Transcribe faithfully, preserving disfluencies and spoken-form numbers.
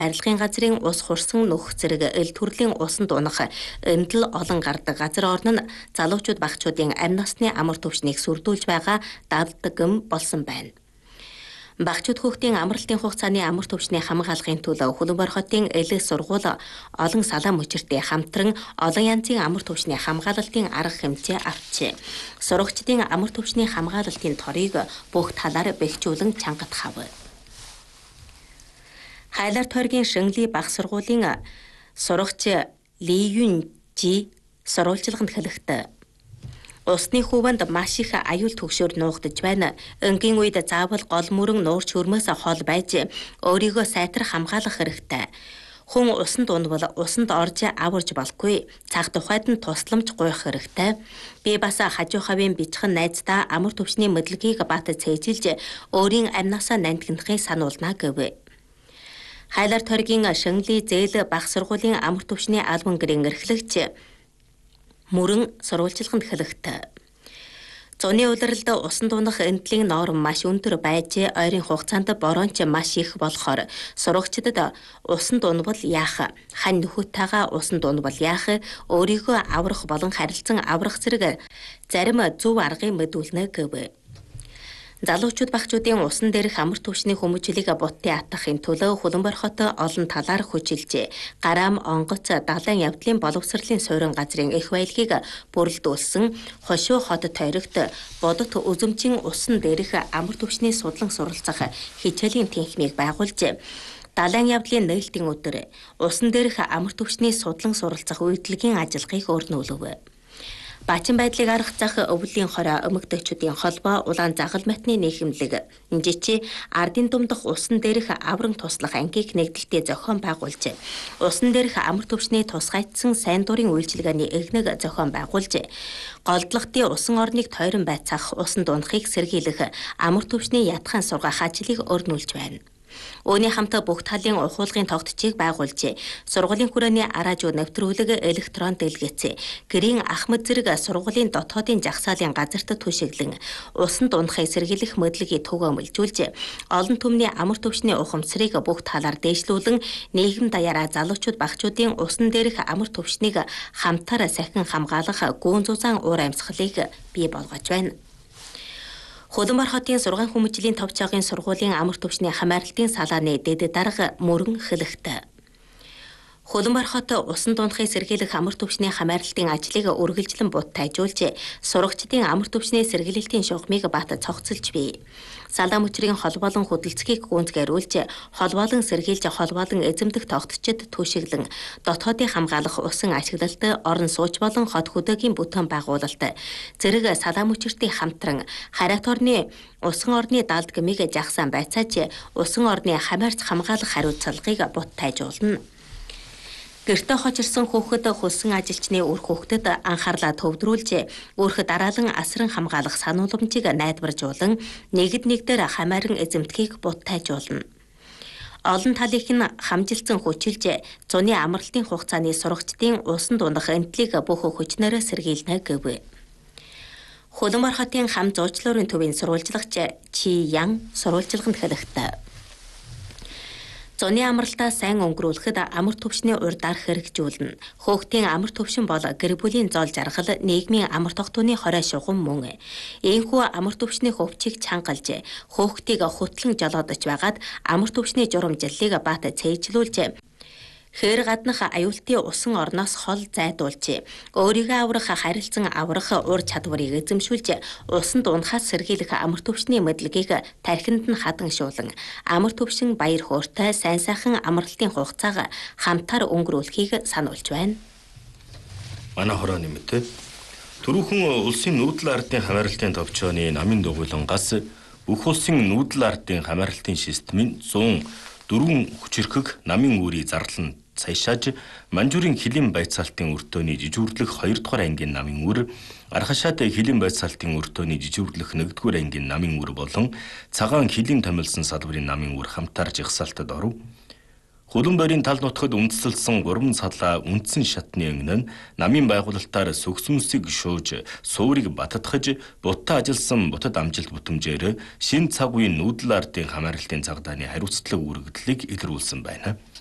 Арилгын газрын ус хурсан нөх зэрэг эл төрлийн усанд унах эндэл олон гардаг газар орн нь залуучууд багчуудын амь насны амар төвшнийг сүрдүүлж байгаа давдагм болсон байна. Багчууд хүүхдийн амралтын хугацааны амар төвшний хамгаалахын тулд Хөлбөмбөр хотын элэг сургууль олон салаа мөчөртэй хамтран олон янзын амар төвшний хамгаалалтын арга хэмжээ авчээ. Сурагчдын амар төвшний хамгаалалтын торыг бүх талаар бэхжүүлэн чангатахав. Хайлар тойргийн Шэнли баг сургуулийн сурагч Ли Юн Жи сурвалжилганд хэлэхдээ усны хувьд маш их аюул төгшөөр нуугдж байна. Өнгийн үед заавал гол мөрөн нуурч хөрмөөс хол байж өөрийгөө сайтар хамгаалах хэрэгтэй. Хүн усанд унвал усанд орж аварж болохгүй. Цаг тухайд нь тусламж гуйх хэрэгтэй. Би бас хажуу хавийн бичхэн найздаа амар төвшний мэдлэгийг бат цээжилж өөрийн амнасаа нандинахыг сануулна гэв. Хайлар тойргийн Шэнли зээл баг сургуулийн амар төвшний албан гэрийн эрхлэгч мөрөн сурвалжилганд хэлэхдээ зуны улиралд усанд унах эндлийн норм маш өндөр байж ойрын хугацаанд боронч маш их болохоор сурагчдад усанд унвал яах, хань нөхөдтэйгээ усанд унвал яах, өөрийгөө аврах болон харилцан аврах зэрэг зарим зөв аргыг мэдүүлнэ гэв. Залуучууд багчуудын усан дээрх амар төвшний хүмүүжлийг бутын атахын тулд Хөлбөмбөр хот олон талаар хүчилжээ. Гараам, онгоц, далайн явдлын боловсролын суурин газрын их баялагийг бүрэлдүүлсэн хошуу хот тойрогт бодот үзэмжин усан дээрх амар төвшний судлан суралцах хичээлийн тэнхимийг байгуулжээ. Далайн явдлын нээлтийн өдөр усан дээрх амар төвшний судлан суралцах үйлдвэрлэгийн ажиллагааг өрнүүлв. Бачин байдлыг аргацах өвлийн хороо өмгдөгчдийн холбоо улаан загал матны нийгэмлэг инжичи ардын думдах усан дээрх авран туслах ангийг нэгдэлтэй зохион байгуулжээ. Усан дээрх амар төвшний тусгайдсан сайн дурын үйлчилгээний эгнэг зохион байгуулжээ. Голдлогтын усан орныг тойрон байцаах усан дунахыг сэргийлэх амар төвшний ятхан сургах ажлыг өрнүүлж байна. Үүний хамт бүх талын ухуулгын тогтцыг байгуулжээ. Сургуулийн хүрээний араажуу нэвтрүүлэг электрон дэлгэцээ. Гэрийн ахмад зэрэг сургуулийн дотоодын жагсаалын газарт түшиглэн усан дунахыг сэргийлэх мэдлэгийг төгөөмөлжүүлжээ. Олон түмний амар төвшний ухамсарыг бүх талаар дээшлүүлэн нийгэм даяараа залуучууд багчуудын усан дээрх амар төвшнийг хамтаар сахин хамгаалах гүн зузаан уур амьсгалыг бий болгож байна. Хөлбөмбөр хотын сургаан хүмүүжлийн товчоогийн сургуулийн амар төвшний хамааралтын салааны дэд дарга мөрөн хэлэхдээ Хөлбөмбөр хот усан дунахыг сэргийлэх амар төвшний хамааралтын ажлыг үргэлжлэн буттайжуулж, сурагчдын амар төвшний сэргийлэлтийн шугамыг бат цогцолж бий. Салаа мөчрийн холбоолон хөдөлцгийг гүнзгийрүүлж, холбоолон сэргийлж холбоолон эзэмдэх тогтчид түшиглэн, дотоодын хамгаалах усан ашиглалт, орон сууч болон хот хөдөөгийн бүтээн байгуулалт, зэрэг салаа мөчөртийн хамтран харайт орны усан орны даалдгмыг жагсаан байцааж, усан орны хамаарч хамгаалах хариуцлагыг буттайжуулна. Гэртээ хочирсан хүүхэд хөлсөн ажилчны үр хүүхдэд анхаарлаа төвдрүүлж, өөрхөд дараалан асран хамгаалах санууламжийг найдваржуулан, нэгд нэгдээр хамааран эзэмдхийг буттайжуулна. Олон талынх нь хамжилсан хүчилж, зуны амралтын хугацааны сурагчдын усан дунах энтлийг бүх хүчнээрээ сэргийлнэ гэв. Хөлбөмбөр хотын хам зуучлуурын төвийн сурвалжлагч Чи Ян сурвалжилганд хэлэхдээ зуны амралтаа сайн өнгөрүүлэхэд амар төвшний урд арх хэрэгжүүлнэ. Хөөхтийн амар төвшин бол гэр бүлийн зол жаргал, нийгмийн амар тогтооны хорой шугам мөн. Ийхүү амар төвшний хөвчийг чангалж, хөөхтийг хөтлөн жолоодож байгаад амар төвшний журамжлалыг бат цээжлүүлж, хээр гаднах аюултын усан орноос хол зайдуулж, өөрийгөө аврах, харилцан аврах ур чадварыг эзэмшүүлж, усан дунахаас сэргийлэх амар төвшний мэдлэгийг тархинд нь хадганшуулан, амар төвшин баяр хөөртэй сайн сайхан амралтын хугацааг хамтаар өнгөрүүлэхийг сануулж байна. Манай хороо нэмэтэ. Түрүүхэн улсын нүүдэл ардын хамааралтын товчооны намын дугуйлангаас бүх улсын нүүдэл ардын хамааралтын системийн зуун дөрвөн хүчирхэг намын үүрийг зарлан цаашааж Манжуурын хилийн байцаалтын өртөөний жижүүрлэх хоёр дахь ангийн намын үр, Архашаад хилийн байцаалтын өртөөний жижүүрлэх нэгдүгээр ангийн намын үр болон Цагаан хилийн томилсон салбарын намын үр хамтаар жагсаалтад оров. Хөлбөмбөрийн тал нутгад үндэслэлсэн гурван салаа үндсэн шатны өнгөн нь намын байгуулалтаар сүгсүнсийг шууж, суурийг баттгаж, бутаа ажилласан бутад амжилт бүтэмжээр шин цаг үеийн нүүдэл ардын хамааралтын цагдааны хариуцлага үргэлжлэлийг илрүүлсэн байна.